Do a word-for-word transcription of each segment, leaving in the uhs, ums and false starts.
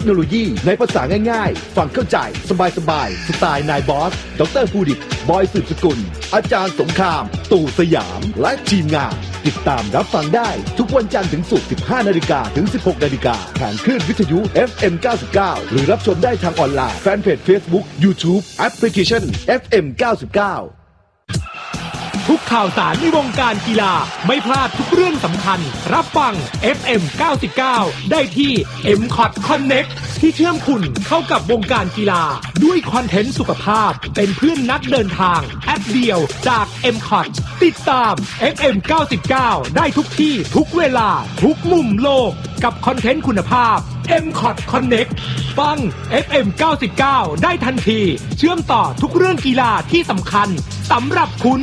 โนโลยีในภาษาง่ายๆฟังเข้าใจสบายๆสไตล์นายบอสดร.ภูดิตบอยสืบสกุลอาจารย์สงครามตู่สยามและทีมงานติดตามรับฟังได้ทุกวันจันทร์ถึงศุกร์ สิบห้านาฬิกา ถึง สิบหกนาฬิกา ทางคลื่นวิทยุ เอฟ เอ็ม เก้าสิบเก้า หรือรับชมได้ทางออนไลน์แฟนเพจ Facebook YouTube แอปพลิเคชัน เอฟ เอ็ม เก้าสิบเก้าทุกข่าวสารในวงการกีฬาไม่พลาดทุกเรื่องสำคัญรับฟัง เอฟ เอ็ม เก้าสิบเก้า ได้ที่ เอ็ม คอท Connect ที่เชื่อมคุณเข้ากับวงการกีฬาด้วยคอนเทนต์สุขภาพเป็นเพื่อนนักเดินทางแอปเดียวจาก เอ็ม คอท ติดตาม เอฟ เอ็ม เก้าสิบเก้า ได้ทุกที่ทุกเวลาทุกมุมโลกกับคอนเทนต์คุณภาพ เอ็ม คอท Connect ฟัง เอฟ เอ็ม เก้าสิบเก้า ได้ทันทีเชื่อมต่อทุกเรื่องกีฬาที่สำคัญสำหรับคุณ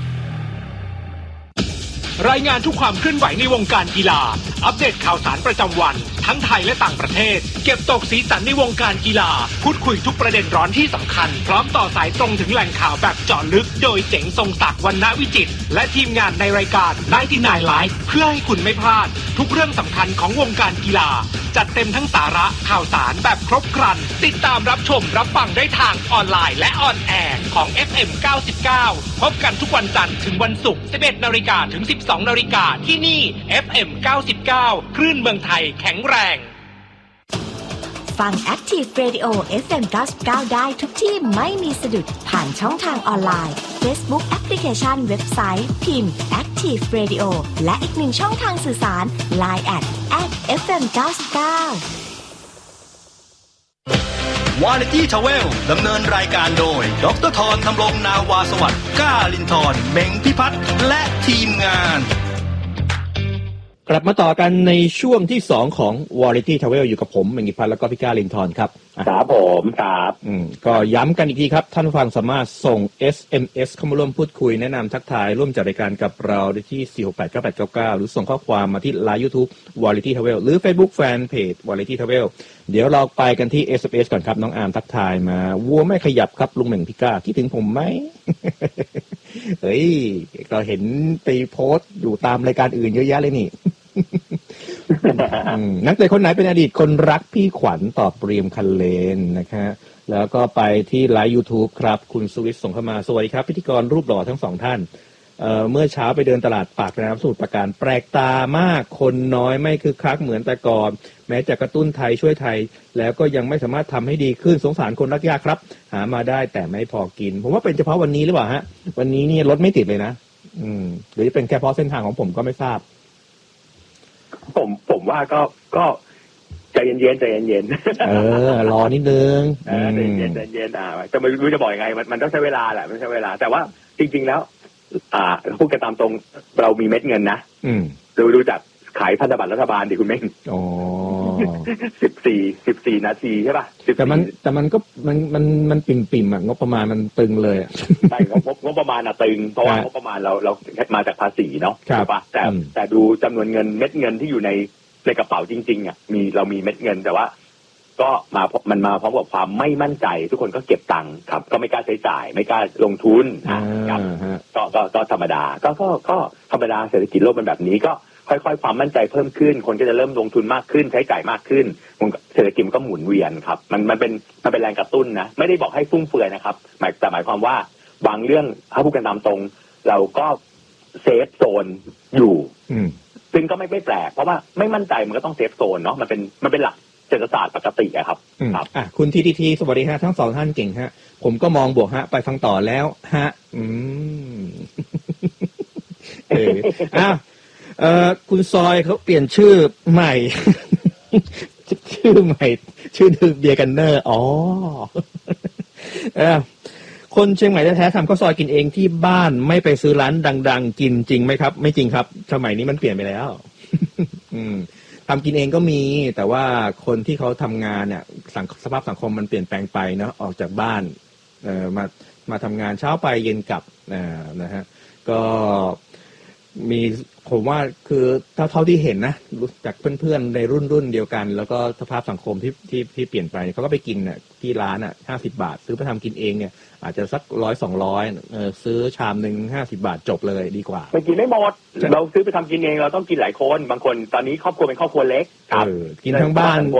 รายงานทุกความเคลื่อนไหวในวงการกีฬาอัปเดตข่าวสารประจำวันทั้งไทยและต่างประเทศเก็บตกสีสันในวงการกีฬาพูดคุยทุกประเด็นร้อนที่สำคัญพร้อมต่อสายตรงถึงแหล่งข่าวแบบเจาะลึกโดยเจ๋งทรงศักดิ์วรรณวิจิตรและทีมงานในรายการไนน์ตี้ไนน์ Live เพื่อให้คุณไม่พลาดทุกเรื่องสำคัญของวงการกีฬาจัดเต็มทั้งสาระข่าวสารแบบครบครันติดตามรับชมรับฟังได้ทางออนไลน์และออนแอร์ของ เอฟ เอ็ม เก้าสิบเก้า พบกันทุกวันจันทร์ถึงวันศุกร์ สิบเอ็ดนาฬิกา ถึง สิบสองนาฬิกา ที่นี่ เอฟ เอ็ม เก้าสิบเก้า คลื่นเมืองไทยแข็งแรงฟัง Active Radio เอฟ เอ็ม เก้าสิบเก้า ได้ทุกที่ไม่มีสะดุดผ่านช่องทางออนไลน์ Facebook แอปพลิเคชันเว็บไซต์พิมพ์ Active Radio และอีกหนึ่งช่องทางสื่อสาร ไลน์ แอท แอท เอฟ เอ็ม เก้าสิบเก้า Variety Travel ดำเนินรายการโดยดร.ธรธำรงนาวาสวัสดิ์ก้าลินทร์เม้งพิพัฒน์และทีมงานกลับมาต่อกันในช่วงที่สองของ Variety Travel อยู่กับผมเม้งพิพัฒน์แล้วก็พี่ก้าลินทร์ครับครับผมครับอืมก็ย้ำกันอีกทีครับท่านผู้ฟังสามารถส่ง เอส เอ็ม เอส เข้ามาร่วมพูดคุยแนะนำทักทายร่วมจัดรายการกับเราได้ที่ สี่ หก แปด เก้า แปด เก้า เก้า หรือส่งข้อความมาที่ ไลน์ YouTube Variety Travel หรือ Facebook Fanpage Variety Travel เดี๋ยวเราไปกันที่ เอส เอ็ม เอส ก่อนครับน้องอาร์มทักทายมาวัวไม่ขยับครับลุงเหม่งพี่ก้าคิดถึงผมไหม เฮ้ยเราเห็นไปโพสต์อยู่ตามรายการอื่นเยอะแยะเลยนี่ นักเตะคนไหนเป็นอดีตคนรักพี่ขวัญตอบเปรียมคันเลนนะคะแล้วก็ไปที่ไลฟ์ YouTube ครับคุณสุวิทย์ส่งเข้ามาสวัสดีครับพิธีกรรูปหล่อทั้งสองท่าน เอ่อเมื่อเช้าไปเดินตลาดปากน้ำสมุทรปราการแปลกตามากคนน้อยไม่คึกคักเหมือนแต่ก่อนแม้จะกระตุ้นไทยช่วยไทยแล้วก็ยังไม่สามารถทำให้ดีขึ้นสงสารคนรักยากครับหามาได้แต่ไม่พอกินผมว่าเป็นเฉพาะวันนี้หรือเปล่าฮะวันนี้นี่รถไม่ติดเลยนะอืมหรือจะเป็นแค่เพราะเส้นทางของผมก็ไม่ทราบผมผมว่าก็ก็ใจเย็นๆใจเย็นๆเออรอนิดนึงเออใจเย็นใจเย็นอ่าจะไม่รู้จะบอกยังไงมันมันต้องใช้เวลาแหละมันใช้เวลาแต่ว่าจริงๆแล้วอ่าพูดกันตามตรงเรามีเม็ดเงินนะอืมดูดูจากขายพันธบัตรรัฐบาลดิคุณเม้งอ๋อสิบสี่สิบสี่นาทีใช่ป่ะแต่มันแต่มันก็มันมันมันปิ่มปิ่มอ่ะงบประมาณมันตึงเลยอ่ะใช่งบงบประมาณอ่ะตึงเพราะว่างบประมาณเราเรามาจากภาษีเนาะใช่ป่ะแต่แต่ดูจำนวนเงินเม็ดเงินที่อยู่ในในกระเป๋าจริงๆอ่ะมีเรามีเม็ดเงินแต่ว่าก็มามันมาพร้อมกับความไม่มั่นใจทุกคนก็เก็บตังค์ครับก็ไม่กล้าใช้จ่ายไม่กล้าลงทุนนะครับก็ก็ก็ธรรมดาก็ก็ก็ธรรมดาเศรษฐกิจโลกเป็นแบบนี้ก็ค่อยๆความมั่นใจเพิ่มขึ้นคนก็จะเริ่มลงทุนมากขึ้นใช้จ่ายมากขึ้นเศรษฐกิจมันก็หมุนเวียนครับมันมันเป็นมันเป็นแรงกระตุ้นนะไม่ได้บอกให้ฟุ่มเฟือยนะครับหมายแต่หมายความว่าบางเรื่องถ้าพูดกันตามตรงเราก็เซฟโซนอยู่ซึ่งก็ไม่ไม่แปลกเพราะว่าไม่มั่นใจมันก็ต้องเซฟโซนเนาะมันเป็นมันเป็นหลักเศรษฐศาสตร์ปกติอะครับครับอ่ะคุณทีทีทีสวัสดีฮะทั้งสองท่านเก่งฮะผมก็มองบวกฮะไปฟังต่อแล้วฮะอืมเอออ่ะเอ่อคุณซอยเขาเปลี่ยนชื่อใหม่ ชื่อใหม่ชื่อดื่มเบียร์กันเนอร์อ๋อเออคนเชียงใหม่แท้ๆทำข้าวซอยกินเองที่บ้านไม่ไปซื้อร้านดังๆกินจริงไหมครับไม่จริงครับสมัยนี้มันเปลี่ยนไปแล้ว อืมทำกินเองก็มีแต่ว่าคนที่เขาทำงานเนี่ยสภาพสังคมมันเปลี่ยนแปลงไปเนาะออกจากบ้านเอ่อมามาทำงานเช้าไปเย็นกลับอ่านะฮะก็มีผมว่าคือเท่าเท่าที่เห็นนะจากเพื่อนๆในรุ่นรุ่นเดียวกันแล้วก็สภาพสังคมที่ที่ที่เปลี่ยนไปเขาก็ไปกินน่ะที่ร้านอ่ะห้าสิบบาทซื้อไปทำกินเองเนี่ยอาจจะสักร้อยสองร้อยเออซื้อชามหนึ่งห้าสิบบาทจบเลยดีกว่าไปกินไม่หมดเราซื้อไปทำกินเองเราต้องกินหลายคนบางคนตอนนี้ครอบครัวเป็นครอบครัวเล็กครับกินทั้งบ้าน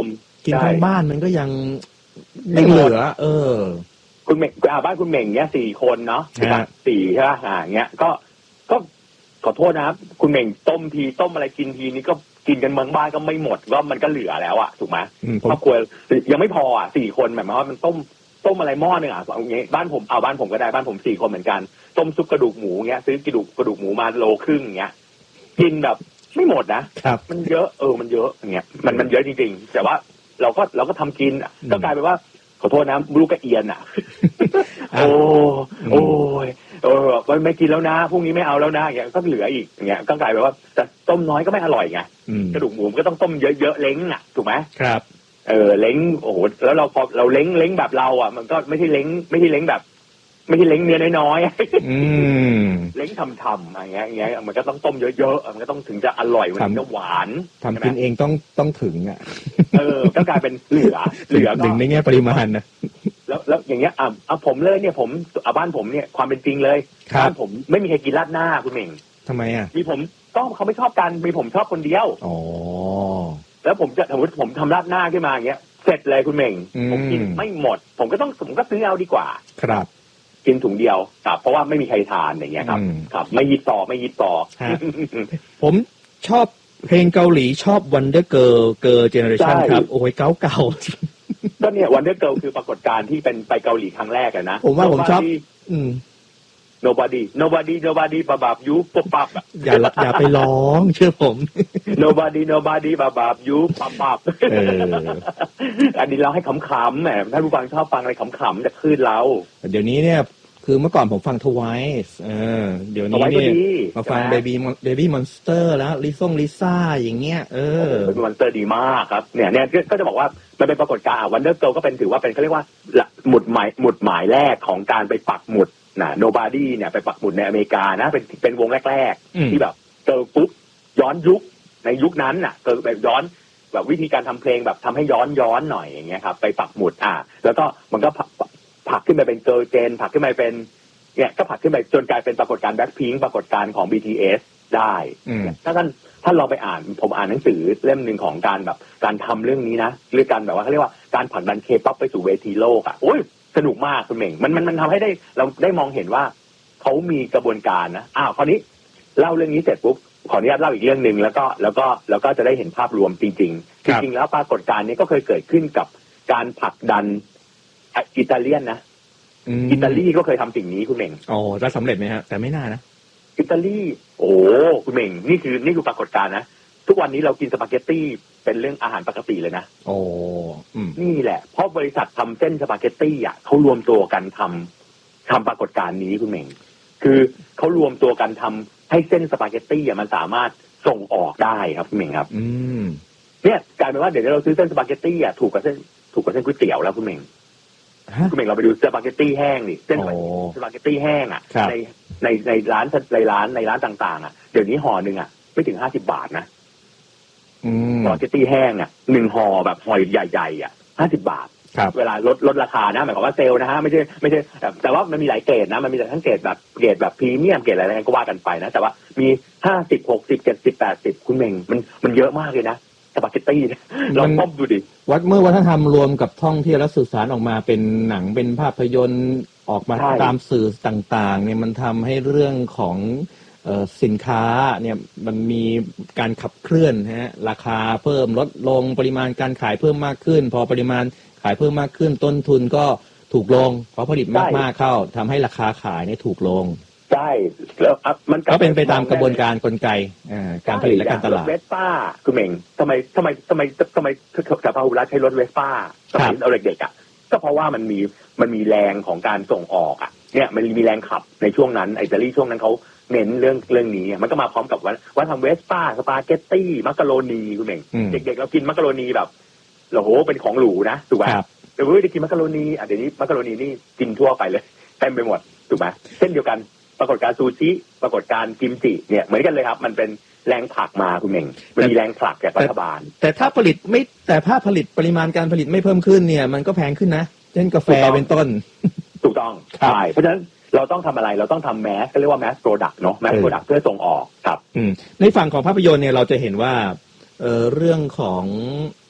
กินทั้งบ้านมันก็ยังไม่เหลือเออคุณเม่งบ้านคุณเม่งเนี้ยสี่คนเนาะสี่ใช่ไหมอ่าเงี้ยก็ก็ขอโทษนะครับคุณเม่งต้มทีต้มอะไรกินทีนี้ก็กินกันเมืองบ้านก็ไม่หมดก็มันก็เหลือแล้วอ่ะถูกไหมครอบครัวยังไม่พออ่ะสี่คนหมายความว่ามันต้มต้มอะไรหม้อหนึ่งอ่ะอย่างเงี้ยบ้านผมเอาบ้านผมก็ได้บ้านผมสี่คนเหมือนกันต้มซุปกระดูกหมูเงี้ยซื้อกระดูกกระดูกหมูมาโลครึ่งเงี้ยกินแบบไม่หมดนะครับมันเยอะเออมันเยอะอย่างเงี้ยมันมันเยอะจริงๆแต่ว่าเราก็เราก็ทำกินก็กลายเป็นว่าขอโทษนะลูกกระเอียนอ่ะโอ้โอ้ยเออมันไม่กินแล้วนะพรุ่งนี้ไม่เอาแล้วนะอย่างเงี้ยก็เหลืออีกอย่างเงี้ยก็กลายเป็นว่าแต่ต้มน้อยก็ไม่อร่อยไงกระดูกหมูก็ต้องต้มเยอะๆเล้งอ่ะถูกไหมครับเออเล้งโอ้โหแล้วเราพอเราเล้งเล้งแบบเราอ่ะมันก็ไม่ใช่เล้งไม่ใช่เล้งแบบไม่ใช่เล้งเนื้อน้อยๆเล้งทำๆอะไรเงี้ยอย่างเงี้ยมันก็ต้องต้มเยอะๆมันก็ต้องถึงจะอร่อยมันถึงจะหวานทำกินเองต้องต้องถึงอ่ะเออก็กลายเป็นเหลือเหลือถึงในแง่ปริมาณนะแล้วแล้วอย่างเงี้ยอ่ะอ่ะผมเลยเนี่ยผมอ่ะบ้านผมเนี่ยความเป็นจริงเลยบ้านผมไม่มีใครกินราดหน้าคุณเม่งทำไมอ่ะมีผมก็เขาไม่ชอบกันมีผมชอบคนเดียวอ๋อแล้วผมจะสมมติผมทำราดหน้าขึ้นมาอย่างเงี้ยเสร็จเลยคุณเม่งผมกินไม่หมดผมก็ต้องผมก็ซื้อเอาดีกว่าครับกินถุงเดียวครับเพราะว่าไม่มีใครทานอย่างเงี้ยครับครับไม่ยิบต่อไม่ยิบต่อผมชอบเพลงเกาหลีชอบ Wonder Girl Girl Generation ครับโอ้ยเก่าเก่าก็เนี่ย Wonder Girl คือปรากฏการณ์ที่เป็นไปเกาหลีครั้งแรกอะนะผมว่าผมชอบอืม nobody nobody nobody ปะบับยุบปบอย่าอย่าไปร้องเชื่อผม nobody nobody ปะบับยุบปบเอออันนี้เราให้ขำๆแหมท่านผู้ฟังชอบฟังอะไรขำๆจากคลื่นเราเดี๋ยวนี้เนี่ยคือเมื่อก่อนผมฟัง Twice เออเดี๋ยวนี้เนี่ยมาฟัง Baby Baby Monster แล้วลิซ่งลิซ่าอย่างเงี้ยเออ Baby Monster ดีมากครับเนี่ยเนี่ยก็จะบอกว่ามันเป็นปรากฏการณ์ Wonder Girl ก็เป็นถือว่าเป็นเขาเรียกว่าหมุดหมายหมุดหมายแรกของการไปปักหมุดนะ Nobody เนี่ยไปปักหมุดในอเมริกานะเป็นเป็นวงแรกๆที่แบบเจอปุ๊บย้อนยุคในยุคนั้นน่ะเจอแบบย้อนแบบวิธีการทำเพลงแบบทำให้ย้อนย้อนหน่อยอย่างเงี้ยครับไปปักหมุดอ่ะแล้วก็มันก็ผลักขึ้นไปเป็นเกิร์ลเจนผลักขึ้นไปเป็นเนี่ยก็ผลักขึ้นไปจนกลายเป็นปรากฏการณ์แบล็คพิงค์ปรากฏการณ์ของ บี ที เอส ได้ถ้าท่านท่านลองไปอ่านผมอ่านหนังสือเล่มหนึ่งของการแบบการทำเรื่องนี้นะเรื่องการแบบว่าเขาเรียกว่าการผลักดันเคป๊อปไปสู่เวทีโลกอ่ะโอ้ยสนุกมากคุณเม่งมันมันมันทำให้ได้เราได้มองเห็นว่าเขามีกระบวนการนะอ้าวคราวนี้เล่าเรื่องนี้เสร็จปุ๊บขออนุญาตเล่าอีกเรื่องนึงแล้วก็แล้วก็แล้วก็จะได้เห็นภาพรวมจริงๆจริงๆแล้วปรากฏการณ์นี้ก็เคยเกิดขึ้นกับการผลักดันอิตาเลียนนะอิตาลีก็เคยทำสิ่งนี้คุณเม่งอ๋อแล้วสำเร็จไหมฮะแต่ไม่น่านะอิตาลีโอ้คุณเม่งนี่คือนี่คือปรากฏการณ์นะทุกวันนี้เรากินสปาเกตตี้เป็นเรื่องอาหารปกติเลยนะโอ้นี่แหละเพราะบริษัททำเส้นสปาเกตตี้อ่ะเขารวมตัวกันทำทำปรากฏการณ์นี้คุณเม่งคือเขารวมตัวกันทำให้เส้นสปาเกตตี้อ่ะมันสามารถส่งออกได้ครับคุณเม่งครับอืมเนี่ยกลายเป็นว่าเดี๋ยวเราซื้อเส้นสปาเกตตี้อ่ะถูกกว่าเส้นถูกกว่าเส้นก๋วยเตี๋ยวแล้วคุณเม่งคุณเม่งเราไปดูสปาเกตตี้แห้งดิเส้นสปาเกตตี้แห้งอ่ะในในในร้านในร้านในร้านต่างๆอ่ะเดี๋ยวนี้ห่อหนึ่งอ่ะไม่ถึงห้าสิบบาทนะสปาเกตตี้แห้งอ่ะหนึ่งห่อแบบห่อใหญ่ๆอ่ะห้าสิบบาทเวลาลดลดราคานะหมายความว่าเซลล์นะฮะไม่ใช่ไม่ใช่แต่ว่ามันมีหลายเกรดนะมันมีทั้งเกรดแบบเกรดแบบพรีเมียมเกรดอะไรก็ว่ากันไปนะแต่ว่ามีห้าสิบหกสิบเจ็ดสิบแปดสิบคุณเม่งมันมันเยอะมากเลยนะสปาเกตตี้ลองต้มดูดิวัดเมื่อวัฒนธรรมรวมกับท่องเที่ยวและสื่อสารออกมาเป็นหนังเป็นภาพยนตร์ออกมาตามสื่อต่างๆเนี่ยมันทำให้เรื่องของเอ่อสินค้าเนี่ยมันมีการขับเคลื่อนฮะราคาเพิ่มลดลงปริมาณการขายเพิ่มมากขึ้นพอปริมาณขายเพิ่มมากขึ้นต้นทุนก็ถูกลงเพราะผลิตมากๆเข้าทำให้ราคาขายเนี่ยถูกลงใช่แล้วมันก็เป็นไปตามกระบวนการกลไกการผลิตและการตลาดเวสป้าคือเม่งทำไมทำไมทำไมทำไมสภาอุรัฐใช้รถเวสป้าสมัยเราเด็กๆอ่ะก็เพราะว่ามันมีมันมีแรงของการส่งออกอ่ะเนี่ยมันมีแรงขับในช่วงนั้นอิตาลีช่วงนั้นเขาเน้นเรื่องเรื่องนี้มันก็มาพร้อมกับว่าว่าทำเวสป้าสปาเกตตี้มักกะโรนีคุณเม่งเด็กๆเรากินมักกะโรนีแบบโอ้โหเป็นของหรูนะถูกไหมเดี๋ยวเฮ้ยได้กินมักกะโรนีอ่ะเดี๋ยวนี้มักกะโรนีนี่กินทั่วไปเลยเต็มไปหมดถูกไหมเช่นเดียวกันปรากฏการณ์ซูชิปรากฏการณ์กิมจิเนี่ยเหมือนกันเลยครับมันเป็นแรงผลักมาคุณเม่งมันมีแรงผลักจากรัฐบาลแต่ถ้าผลิตไม่แต่ถ้าผลิตปริมาณการผลิตไม่เพิ่มขึ้นเนี่ยมันก็แพงขึ้นนะเช่นกาแฟเป็นต้นถูกต้องใช่เพราะฉะนั้นเราต้องทำอะไรเราต้องทำแมสก็เรียกว่าแมสโปรดักต์เนาะแมสโปรดักต์เพื่อส่งออกครับในฝั่งของภาพยนตร์เนี่ยเราจะเห็นว่าเอ่อเรื่องของ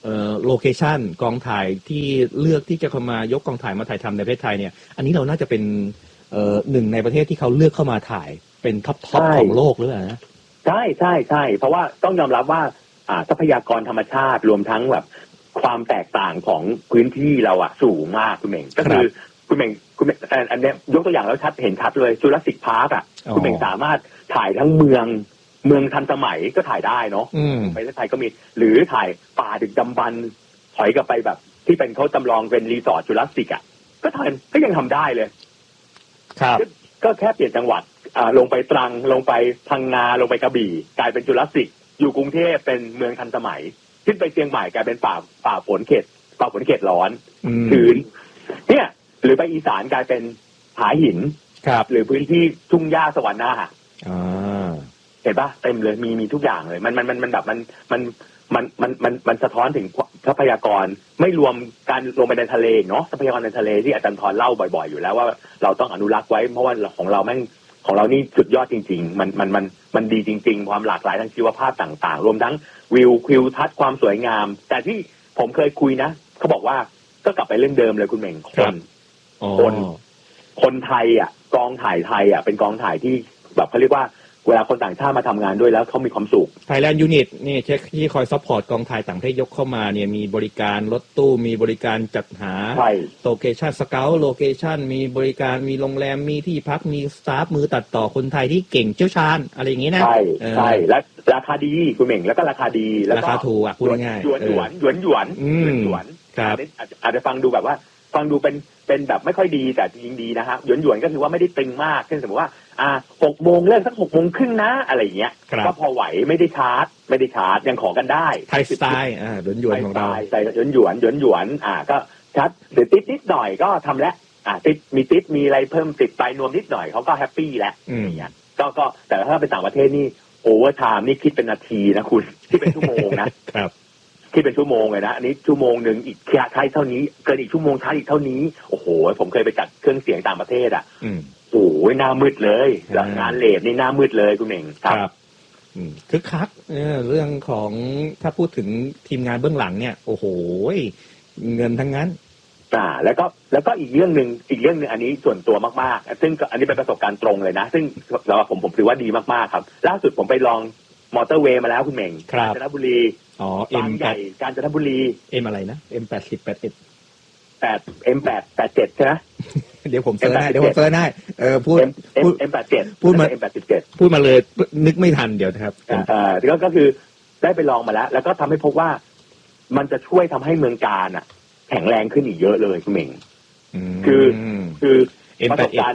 เอ่อโลเคชั่นกองถ่ายที่เลือกที่จะเข้ามายกกองถ่ายมาถ่ายทำในประเทศไทยเนี่ยอันนี้เราน่าจะเป็นเอ่อหนึ่งในประเทศที่เขาเลือกเข้ามาถ่ายเป็นท็อปท็อปของโลกหรือเปล่านะใช่ใช่ใช่เพราะว่าต้องยอมรับว่าอ่าทรัพยากรธรรมชาติรวมทั้งแบบความแตกต่างของพื้นที่เราอะสูงมากคุณเหม่งก็คือคุณเหม่งคุณเหม่งอันนี้ยกตัวอย่างแล้วชัดเห็นชัดเลยจูราสสิคพาร์คอะคุณเหม่งสามารถถ่ายทั้งเมืองเมืองทันสมัยก็ถ่ายได้เนาะไปประเทศไทยก็มีหรือถ่ายป่าดึกดำบรรพ์ถอยกลับไปแบบที่เป็นเขาจำลองเป็นรีสอร์ทจูราสสิกอะก็ทำก็ยังทำได้เลยครับก็แค่เปลี่ยนจังหวัดอ่าลงไปตรังลงไปพังงาลงไปกระบี่กลายเป็นจูราสสิกอยู่กรุงเทพเป็นเมืองทันสมัยขึ้นไปเชียงใหม่กลายเป็นป่าป่าฝนเขตป่าฝนเขตร้อนชื้นเนี่ยหรือไปอีสานกลายเป็นผาหินครับหรือพื้นที่ทุ่งหญ้าสวรรค์นาอ่าเห็นปะเต็มเลยมีมีทุกอย่างเลยมันมันมันมันแบบมันมันมันมันมันมันสะท้อนถึงทรัพยากรไม่รวมการลงไปในทะเลเนาะทรัพยากรในทะเลที่อาจารย์ทรเล่าบ่อยๆอยู่แล้วว่าเราต้องอนุรักษ์ไว้เพราะว่าของเราแม่งของเรานี่สุดยอดจริงๆมันมันมันมันดีจริงๆความหลากหลายทางชีวภาพต่างๆรวมทั้งวิวคิวทัศน์ความสวยงามแต่ที่ผมเคยคุยนะเขาบอกว่าก็กลับไปเรื่องเดิมเลยคุณเหม่งคนคนคนไทยอ่ะกองถ่ายไทยอ่ะเป็นกองถ่ายที่แบบเขาเรียกว่าเวลาคนต่างชาติมาทำงานด้วยแล้วเขามีความสุข Thailand Unit นี่เช็คที่คอยซัพพอร์ตกองถ่ายต่างประเทศยกเข้ามาเนี่ยมีบริการรถตู้มีบริการจัดหาโลเคชั่นสเกาต์โลเคชั่นมีบริการมีโรงแรมมีที่พักมีสตาฟมือตัดต่อคนไทยที่เก่งเชี่ยวชาญอะไรอย่างงี้นะใช่ใช่และราคาดีคุณเหม่งแล้วก็ราคาดีแล้วก็ราคาถูกอ่ะพูดง่ายหยวนหยวนหยวนหยวนหยวนครับอาจจะฟังดูแบบว่าฟังดูเป็นเป็นแบบไม่ค่อยดีแต่จริงๆดีนะฮะหยวนหยวนก็คือว่าไม่ได้ตึงมากเช่นสมมติว่าอ่าหกโมงเลิกสักหกโมงครึ่งนะอะไรอย่างเงี้ยก็พอไหวไม่ได้ชาร์จไม่ได้ชาร์จยังขอกันได้ไทยสไตล์อ่าหยวนหยวนของเราใส่หยวนหยวนหยวนหยวนอ่าก็ชัดหรือติดนิดหน่อยก็ทำแล้วอ่าติดมีติดมีอะไรเพิ่มติดไปนวมนิดหน่อยเขาก็แฮปปี้แล้วอย่างเงี้ยก็ก็แต่ถ้าเป็นต่างประเทศนี่โอเวอร์ไทม์นี่คิดเป็นนาทีนะคุณที่เป็นชั่วโมงนะครับที่เป็นชั่วโมงเลยนะอันนี้ชั่วโมงหนึ่งอีกใช้เท่านี้เกินอีกชั่วโมงใช้อีกเท่านี้โอ้โหผมเคยไปจัดเครื่องเสียงต่างประเทศอ่ะโอ้ยหน้ามืดเลยงานเลทนี่หน้ามืดเลยคุณเองครับคึกคักเรื่องของถ้าพูดถึงทีมงานเบื้องหลังเนี่ยโอ้โหเงินทั้งนั้นอ่าแล้วก็แล้วก็อีกเรื่องหนึ่งอีกเรื่องหนึ่งอันนี้ส่วนตัวมากๆซึ่งอันนี้เป็นประสบการณ์ตรงเลยนะซึ่งสำหรับผมผมถือว่าดีมากๆครับล่าสุดผมไปลองมอเตอร์เวย์มาแล้วคุณเหม่งกาญจนบุรีอ๋อ M ใหญ่กาญจนบุรี M อะไรนะ M แปดสิบ แปดสิบเอ็ดแปด M แปด แปดเจ็ดใช่ไหมเดี๋ยวผมเซิร์ชให้เดี๋ยวผมเซิร์ชให้เออพูดพูด M แปดเจ็ดพูดมา M แปดสิบเจ็ดพูดมาเลยนึกไม่ทันเดี๋ยวครับเออก็ก็คือได้ไปลองมาแล้วแล้วก็ทำให้พบว่ามันจะช่วยทำให้เมืองการอ่ะแข็งแรงขึ้นอีกเยอะเลยคุณเหม่งคือคือประสบการณ์ใน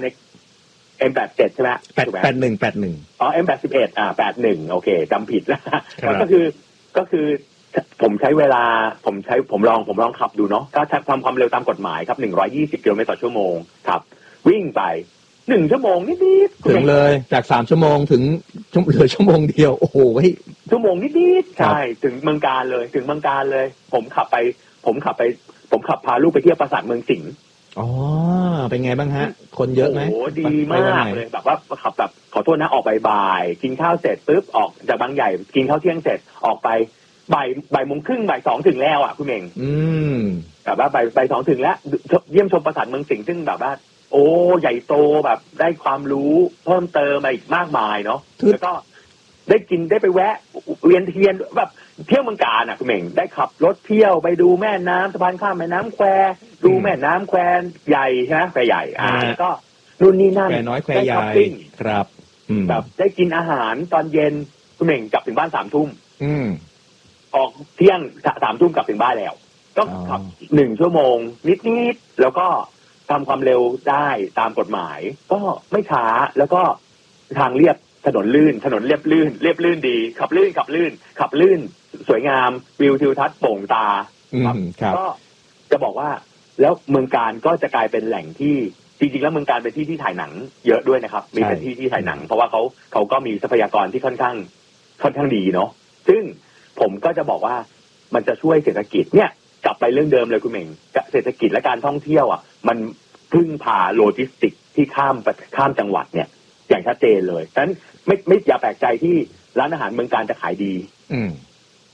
M แปดสิบเจ็ดใช่ไหมแปด แปดหนึ่ง แปดหนึ่งอ๋อ M แปดสิบเอ็ดอ่าแปดหนึ่งโอเคจำผิดแล้วก็คือก็คือผมใช้เวลาผมใช้ผมลองผมลองขับดูเนาะก็ใช้ความความเร็วตามกฎหมายครับหนึ่งร้อยยี่สิบกิโลเมตรต่อชั่วโมงครับวิ่งไปหนึ่งชั่วโมงนิดๆถึงเลยจากสามชั่วโมงถึงเหลือชั่วโมงเดียวโอ้โหเฮ้ยชั่วโมงนิดๆใช่ถึงเมืองการเลยถึงเมืองการเลยผมขับไปผมขับไปผมขับพาลูกไปเที่ยวปราสาทเมืองสิงห์อ๋อเป็นไงบ้างฮะคนเยอะไหมโอ้ดีมากเลยแบบว่าขับแบบขอโทษนะออกบ่ายๆกินข้าวเสร็จปุ๊บออกจากบางใหญ่กินข้าวเที่ยงเสร็จออกไปบ่ายบ่ายโมงครึ่งบ่ายสองถึงแล้วอ่ะคุณเองอืมแบบว่าบ่ายบ่ายสองถึงแล้วเยี่ยมชมปราสาทเมืองสิงห์ซึ่งแบบว่าโอ้ใหญ่โตแบบได้ความรู้เพิ่มเติมมาอีกมากมายเนาะแล้วก็ได้กินได้ไปแวะเวียนเทียนแบบเที่ยวเมืองการอ่ะคุณเองได้ขับรถเที่ยวไปดูแม่น้ำสะพานข้ามแม่น้ำแควดูแม่น้ำแควใหญ่ใช่ไหมแควใหญ่อ่าแล้วก็นู่นนี่นั่นแควน้อยแควใหญ่ครับแบบได้กินอาหารตอนเย็นคุณเองกลับถึงบ้านสามทุ่มออกเที่ยงสามทุ่มกลับถึงบ้านแล้วก็ขับหนึ่งชั่วโมงนิดๆแล้วก็ทำความเร็วได้ตามกฎหมายก็ไม่ช้าแล้วก็ทางเรียบถนนลื่นถนนเรียบลื่นเรียบลื่นดีขับลื่นขับลื่นขับลื่นสวยงามวิวทิวทัศน์โปร่งตาครับก็จะบอกว่าแล้วเมืองการก็จะกลายเป็นแหล่งที่จริงๆแล้วเมืองการเป็นที่ที่ถ่ายหนังเยอะด้วยนะครับมีเป็นที่ที่ถ่ายหนังเพราะว่าเขาเขาก็มีทรัพยากรที่ค่อนข้างค่อนข้างดีเนาะซึ่งผมก็จะบอกว่ามันจะช่วยเศรษฐกิจเนี่ยกลับไปเรื่องเดิมเลยคุณเหม่งเศรษฐกิจและการท่องเที่ยวอ่ะมันพึ่งพาโลจิสติกที่ข้ามข้ามจังหวัดเนี่ยอย่างชัดเจนเลยฉะนั้นไม่ไม่อย่าแปลกใจที่ร้านอาหารเมืองการจะขายดีอืม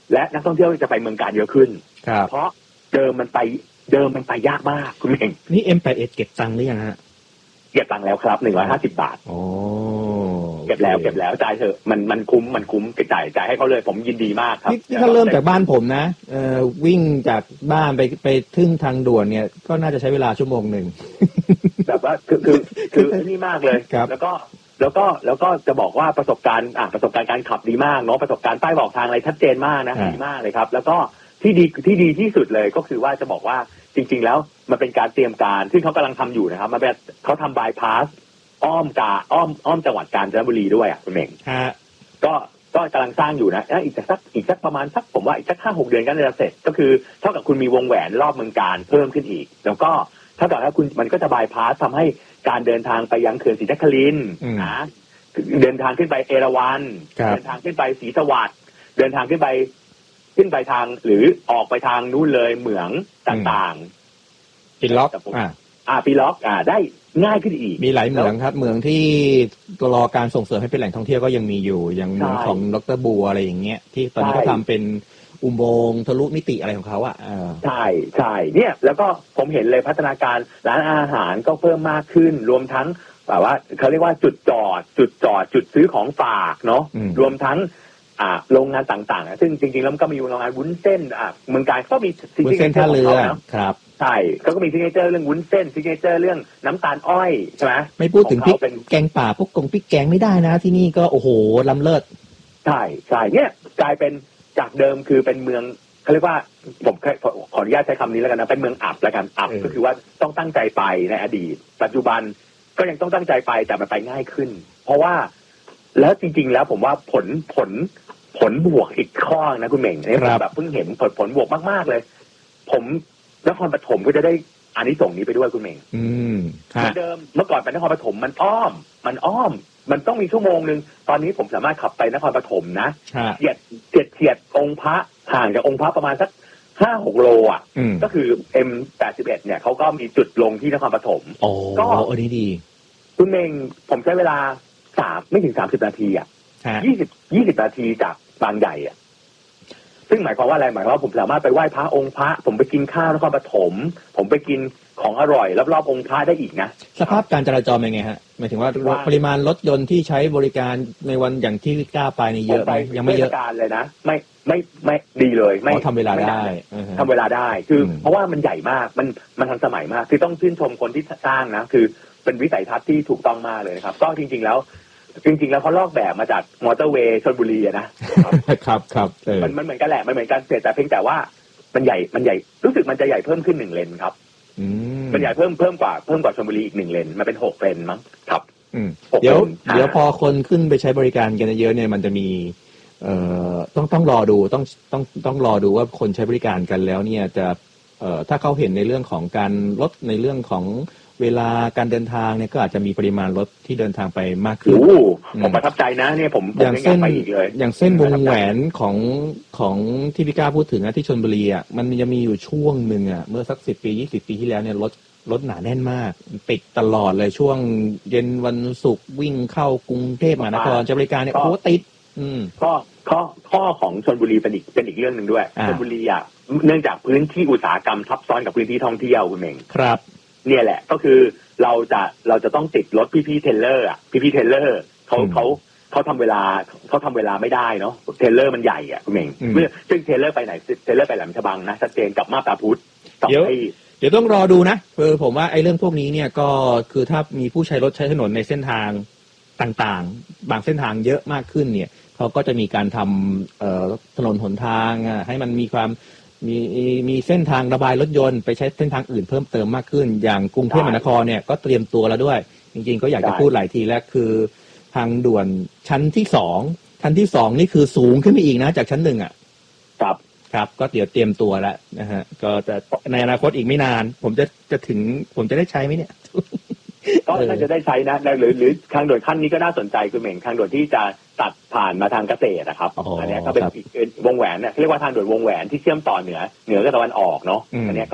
และนักท่องเที่ยวจะไปเมืองการเยอะขึ้นเพราะเดิมมันไปเดิมมันไปยากมากคุณเองนี่ เอ็ม แปดสิบเอ็ด เก็บตังค์หรือยังฮะเก็บตังค์แล้วครับหนึ่งร้อยห้าสิบบาทโอ้เก็บแล้วเก็บแล้วจ่ายเถอะมันมันคุ้มมันคุ้มจ่ายจ่ายให้เขาเลยผมยินดีมากครับนี่ถ้าเริ่มจากบ้านผมนะเอ่อวิ่งจากบ้านไปไปถึงทางด่วนเนี่ยก็น่าจะใช้เวลาชั่วโมงหนึ่งแบบว่าคือคือคือนี่มากเลยแล้วก็แล้วก็แล้วก็จะบอกว่าประสบการณ์อ่ะประสบการณ์การขับดีมากเนาะประสบการณ์ป้ายบอกทางอะไรชัดเจนมากนะดีมากเลยครับแล้วก็ที่ดีที่ดีที่สุดเลยก็คือว่าจะบอกว่าจริงๆแล้วมันเป็นการเตรียมการซึ่งเขากำลังทำอยู่นะครับมันเป็นเขาทำบายพาสอ้อมกาอ้อมอ้อมจังหวัดกาญจนบุรีด้วยอ่ะคุณเม่งก็ก็กำลังสร้างอยู่นะอีกสักอีกสักประมาณสักผมว่าอีกสักห้าหกเดือนก็จะเสร็จก็คือเท่ากับคุณมีวงแหวนรอบเมืองการเพิ่มขึ้นอีกแล้วก็เท่ากับว่าคุณมันก็จะบายพาสทำให้การเดินทางไปยังเขื่อนศรีนครินทร์นะเดินทางขึ้นไปเอราวัณเดินทางขึ้นไปศรีสวัสดิ์เดินทางขึ้นไปขึ้นไปทางหรือออกไปทางนู้นเลยเหมืองต่างๆปีล็อกอ่าอ่าปีล็อกอ่าได้ง่ายขึ้นอีกมีหลายเหมืองครับเหมืองที่รอการส่งเสริมให้เป็นแหล่งท่องเที่ยวก็ยังมีอยู่อย่างเหมืองของดร.บัวอะไรอย่างเงี้ยที่ตอนนี้ก็ทำเป็นอุโมงค์ทะลุมิติอะไรของเขาอ่ะใช่ใช่เนี่ยแล้วก็ผมเห็นเลยพัฒนาการร้านอาหารก็เพิ่มมากขึ้นรวมทั้งแบบว่าเขาเรียกว่าจุดจอดจุดจอดจุดซื้อของฝากเนาะรวมทั้งอ่าโรงงานต่างๆซึ่งจริงๆแล้วมันก็มีโรงงานวุ้นเส้นอ่าเมืองการก็มีวุ้นเส้นท่าเรือครับใช่เขาก็มีซิกเนเจอร์เรื่องวุ้นเส้นซิกเนเจอร์เรื่องน้ำตาลอ้อยใช่ไหมไม่พูดถึงพริกแกงป่าพวกกงพริกแกงไม่ได้นะที่นี่ก็โอ้โหล้ำเลิศใช่ใช่เนี่ยกลายเป็นจากเดิมคือเป็นเมืองเขาเรียกว่าผมขออนุญาตใช้คำนี้แล้วกันนะเป็นเมืองอับแล้วกันอับก็คือว่าต้องตั้งใจไปในอดีตปัจจุบันก็ยังต้องตั้งใจไปแต่มันไปง่ายขึ้นเพราะว่าแล้วจริงๆแล้วผมว่าผลผลผลบวกอีกข้อนะคุณเหม่งเนี่ยผมแบบเพิ่งเห็นผลผลบวกมากๆเลยผมนครปฐมก็จะได้อานิสงส์นี้ไปด้วยคุณเหม่งอืมเหมือนเดิมเมื่อก่อนไปนครปฐมมันอ้อมมันอ้อมมันต้องมีชั่วโมงนึงตอนนี้ผมสามารถขับไปนครปฐมนะเฉียดเฉียดเฉียดองค์พระห่างจากองค์พระประมาณสักห้าหกโลอ่ะก็คือ เอ็ม แปดสิบเอ็ด เนี่ยเขาก็มีจุดลงที่นครปฐมก็อันนี้ดีคุณเหม่งผมใช้เวลาสามไม่ถึงสามสิบนาทีอ่ะยี่สิบยี่สิบนาทีจากบางใหญ่อ่ะซึ่งหมายความว่าอะไรหมายความว่าผมสามารถไปไหว้พระองค์พระผมไปกินข้าวนครปฐมผมไปกินของอร่อยรอบๆองค์พระได้อีกนะสภาพการจราจรเป็นไงฮะหมายถึงว่าปริมาณรถยนต์ที่ใช้บริการในวันอย่างที่กล้าไปนี่เยอะไหมยังไม่เยอะการเลยนะไม่ไม่ไม่ดีเลยไม่ทำเวลาได้ทำเวลาได้คือเพราะว่ามันใหญ่มากมันมันทันสมัยมากคือต้องชื่นชมคนที่สร้างนะคือเป็นวิสัยทัศน์ที่ถูกต้องมากเลยนะครับก็จริงๆแล้วจริงๆแล้วเขาลอกแบบมาจากมอเตอร์เวย์ชลบุรีนะครับครับมันมันเหมือนกันแหละมันเหมือนกันแต่เพียงแต่ว่ามันใหญ่มันใหญ่รู้สึกมันจะใหญ่เพิ่มขึ้นหนึ่งเลนครับมันใหญ่เพิ่มเพิ่มกว่าเพิ่มกว่าชลบุรีอีกหนึ่งเลนมันเป็นหกเลนมั้งครับเดี๋ยวเดี๋ยวพอคนขึ้นไปใช้บริการกันเยอะเนี่ยมันจะมีเอ่อต้องต้องรอดูต้องต้องต้องรอดูว่าคนใช้บริการกันแล้วเนี่ยจะเอ่อถ้าเขาเห็นในเรื่องของการลดในเรื่องของเวลาการเดินทางเนี่ยก็อาจจะมีปริมาณรถที่เดินทางไปมากขึ้นโอ้ผมประทับใจนะเนี่ยผมอย่างเส้นอย่างเส้นวงแหวนของของที่พี่ก้าพูดถึงนะที่ชลบุรีอ่ะมันจะมีอยู่ช่วงหนึ่งอ่ะเมื่อสักสิบปียี่สิบปีที่แล้วเนี่ยรถรถหนาแน่นมากติดตลอดเลยช่วงเย็นวันศุกร์วิ่งเข้ากรุงเทพมหานครใช้บริการเนี่ยโอ้ติดอืมข้อข้อข้อของชลบุรีเป็นอีกเป็นอีกเรื่องหนึ่งด้วยชลบุรีอ่ะเนื่องจากพื้นที่อุตสาหกรรมทับซ้อนกับพื้นที่ท่องเที่ยวคุณเองครับเนี่ยแหละก็คือเราจะเราจะต้องติดรถพี่พี่เทรลเลอร์อ่ะพี่พี่เทรลเลอร์เขาเขาเขาทำเวลาเขาทำเวลาไม่ได้เนาะเทรลเลอร์มันใหญ่อ่ะคุณเองเมื่อซึ่งเทรลเลอร์ไปไหนเทรลเลอร์ไปแหลมฉบังนะชัดเจนกับมาบตาพุธเดี๋ยวเดี๋ยวต้องรอดูนะคือผมว่าไอ้เรื่องพวกนี้เนี่ยก็คือถ้ามีผู้ใช้รถใช้ถนนในเส้นทางต่างๆบางเส้นทางเยอะมากขึ้นเนี่ยเขาก็จะมีการทำเอ่อถนนหนทางอ่ะให้มันมีความมีมีเส้นทางระบายรถยนต์ไปใช้เส้นทางอื่นเพิ่มเติมมากขึ้นอย่างกรุงเทพมหานครเนี่ยก็เตรียมตัวแล้วด้วยจริงๆก็อยากจะพูดหลายทีแล้วคือทางด่วนชั้นที่สองชั้นที่สองนี่คือสูงขึ้นไปอีกนะจากชั้นหนึ่งอ่ะครับครับก็เดี๋ยวเตรียมตัวแล้วนะฮะก็จะในอนาคตอีกไม่นานผมจะจะถึงผมจะได้ใช้ไหมเนี่ยก็น่าจะได้ใช้นะหรือหรือทางด่วนขั้นนี้ก็น่าสนใจคือเหม่งทางด่วนที่จะตัดผ่านมาทางเกษตรนะครับอันนี้ก็เป็นวงแหวนเนี่ยเรียกว่าทางด่วนวงแหวนที่เชื่อมต่อเหนือเหนือกับตะวันออกเนาะอันนี้ก็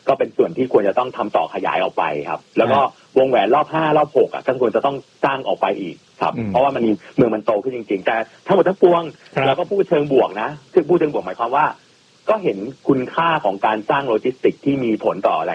ก็เป็นส่วนที่ควรจะต้องทำต่อขยายออกไปครับแล้วก็วงแหวนรอบห้ารอบหกอ่ะก็ควรจะต้องสร้างออกไปอีกครับเพราะว่ามันเมืองมันโตขึ้นจริงๆแต่ทั้งหมดทั้งปวงเราก็พูดเชิงบวกนะคือพูดเชิงบวกหมายความว่าก็เห็นคุณค่าของการสร้างโลจิสติกที่มีผลต่อแหล่ง